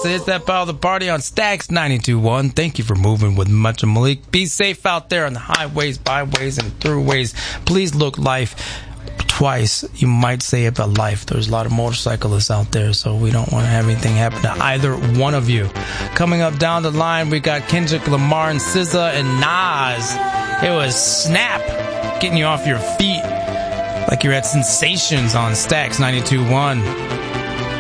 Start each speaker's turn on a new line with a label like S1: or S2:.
S1: us. It's that part of the party on Stacks 92.1. Thank you for moving with Much and Malik. Be safe out there on the highways, byways, and throughways. Please look life twice. You might say about life. There's a lot of motorcyclists out there, so we don't want to have anything happen to either one of you. Coming up down the line, we got Kendrick Lamar and SZA and Nas. It was Snap, getting you off your feet like you're at Sensations on Stacks 92.1.